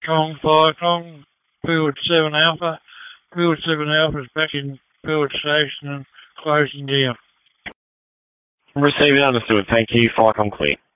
Kong, Fire Kong, Field 7 Alpha. Field 7 Alpha is back in field station and closing down. Receiving, understood. Thank you. Fire Kong clear.